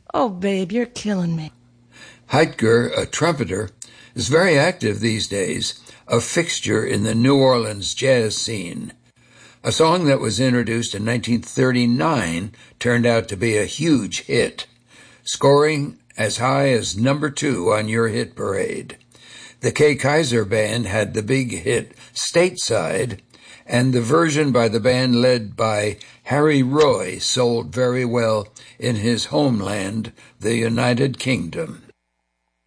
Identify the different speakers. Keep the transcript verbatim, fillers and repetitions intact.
Speaker 1: Oh, babe, you're killing me.
Speaker 2: Heitger, a trumpeter, is very active these days, a fixture in the New Orleans jazz scene. A song that was introduced in nineteen thirty-nine turned out to be a huge hit, scoring as high as number two on your hit parade. The Kay Kyser Band had the big hit Stateside, and the version by the band led by Harry Roy sold very well in his homeland, the United Kingdom.